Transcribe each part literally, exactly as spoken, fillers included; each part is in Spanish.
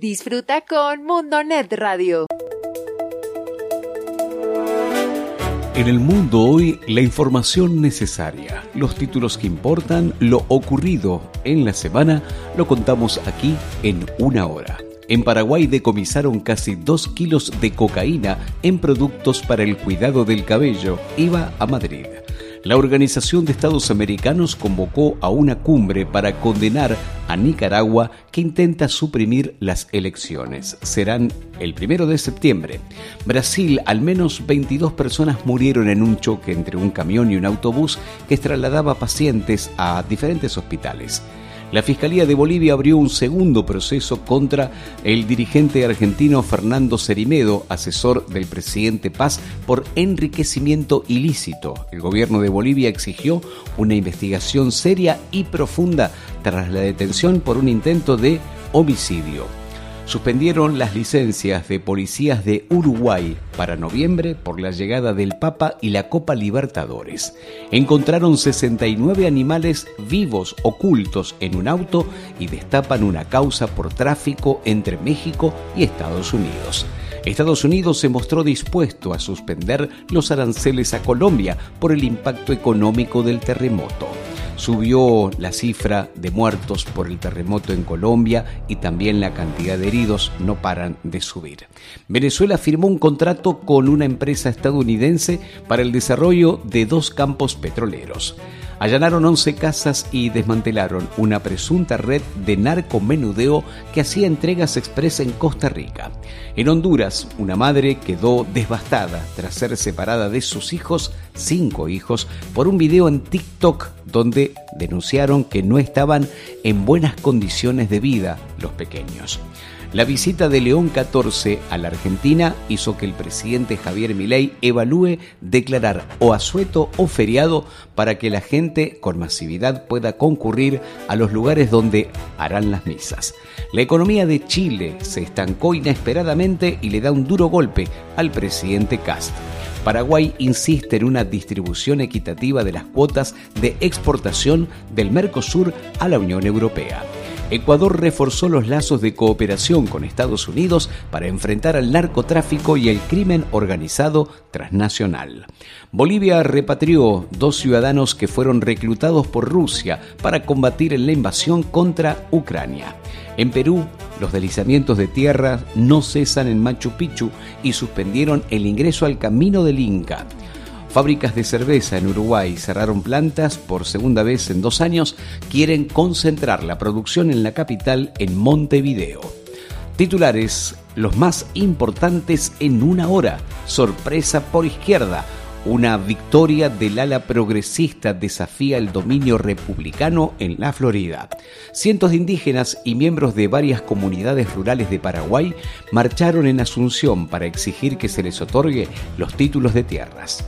Disfruta con Mundonet Radio. En el mundo hoy, la información necesaria, los títulos que importan, lo ocurrido en la semana, lo contamos aquí en una hora. En Paraguay decomisaron casi dos kilos de cocaína en productos para el cuidado del cabello. Iba a Madrid. La Organización de Estados Americanos convocó a una cumbre para condenar a Nicaragua, que intenta suprimir las elecciones. Serán el primero de septiembre. Brasil, al menos veintidós personas murieron en un choque entre un camión y un autobús que trasladaba pacientes a diferentes hospitales. La Fiscalía de Bolivia abrió un segundo proceso contra el dirigente argentino Fernando Cerimedo, asesor del presidente Paz, por enriquecimiento ilícito. El gobierno de Bolivia exigió una investigación seria y profunda tras la detención por un intento de homicidio. Suspendieron las licencias de policías de Uruguay para noviembre por la llegada del Papa y la Copa Libertadores. Encontraron sesenta y nueve animales vivos ocultos en un auto y destapan una causa por tráfico entre México y Estados Unidos. Estados Unidos se mostró dispuesto a suspender los aranceles a Colombia por el impacto económico del terremoto. Subió la cifra de muertos por el terremoto en Colombia y también la cantidad de heridos no paran de subir. Venezuela firmó un contrato con una empresa estadounidense para el desarrollo de dos campos petroleros. Allanaron once casas y desmantelaron una presunta red de narcomenudeo que hacía entregas express en Costa Rica. En Honduras, una madre quedó devastada tras ser separada de sus hijos, cinco hijos, por un video en TikTok donde denunciaron que no estaban en buenas condiciones de vida los pequeños. La visita de León catorce a la Argentina hizo que el presidente Javier Milei evalúe declarar o asueto o feriado para que la gente con masividad pueda concurrir a los lugares donde harán las misas. La economía de Chile se estancó inesperadamente y le da un duro golpe al presidente Kast. Paraguay insiste en una distribución equitativa de las cuotas de exportación del Mercosur a la Unión Europea. Ecuador reforzó los lazos de cooperación con Estados Unidos para enfrentar al narcotráfico y el crimen organizado transnacional. Bolivia repatrió dos ciudadanos que fueron reclutados por Rusia para combatir en la invasión contra Ucrania. En Perú, los deslizamientos de tierra no cesan en Machu Picchu y suspendieron el ingreso al Camino del Inca. Fábricas de cerveza en Uruguay cerraron plantas por segunda vez en dos años. Quieren concentrar la producción en la capital, en Montevideo. Titulares, los más importantes en una hora. Sorpresa por izquierda. Una victoria del ala progresista desafía el dominio republicano en la Florida. Cientos de indígenas y miembros de varias comunidades rurales de Paraguay marcharon en Asunción para exigir que se les otorgue los títulos de tierras.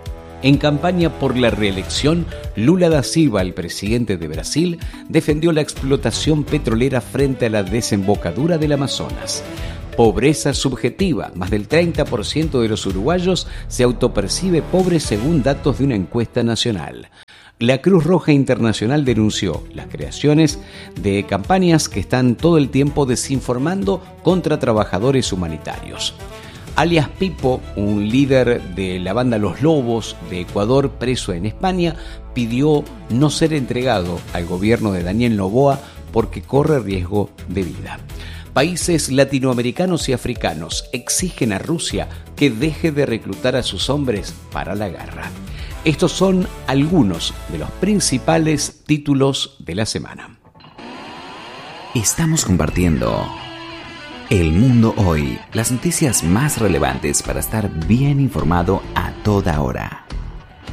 En campaña por la reelección, Lula da Silva, el presidente de Brasil, defendió la explotación petrolera frente a la desembocadura del Amazonas. Pobreza subjetiva. Más del treinta por ciento de los uruguayos se autopercibe pobre según datos de una encuesta nacional. La Cruz Roja Internacional denunció las creaciones de campañas que están todo el tiempo desinformando contra trabajadores humanitarios. Alias Pipo, un líder de la banda Los Lobos de Ecuador preso en España, pidió no ser entregado al gobierno de Daniel Noboa porque corre riesgo de vida. Países latinoamericanos y africanos exigen a Rusia que deje de reclutar a sus hombres para la guerra. Estos son algunos de los principales títulos de la semana. Estamos compartiendo El Mundo Hoy, las noticias más relevantes para estar bien informado a toda hora.